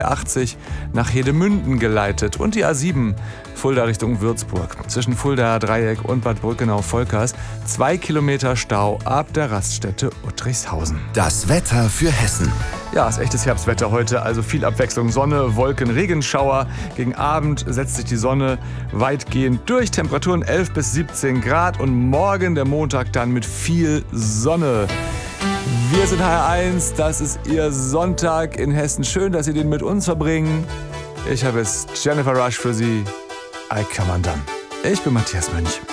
80 nach Hedemünden geleitet und die A7 Fulda Richtung Würzburg. Zwischen Fuldaer Dreieck und Bad Brückenau-Volkers 2 Kilometer Stau ab der Raststätte Uttrichshausen. Das Wetter für Hessen. Ja, ist echtes Herbstwetter heute, also viel Abwechslung. Sonne, Wolken, Regenschauer. Gegen Abend setzt sich die Sonne weitgehend durch. Temperaturen 11 bis 17 Grad und morgen, der Montag, dann mit viel Sonne. Wir sind HR1, das ist Ihr Sonntag in Hessen. Schön, dass Sie den mit uns verbringen. Ich habe es Jennifer Rush für Sie. I Come Undone. Ich bin Matthias Mönch.